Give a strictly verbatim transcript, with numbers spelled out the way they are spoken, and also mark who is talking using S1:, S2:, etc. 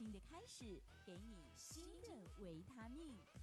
S1: 新的开始，给你新的维他命。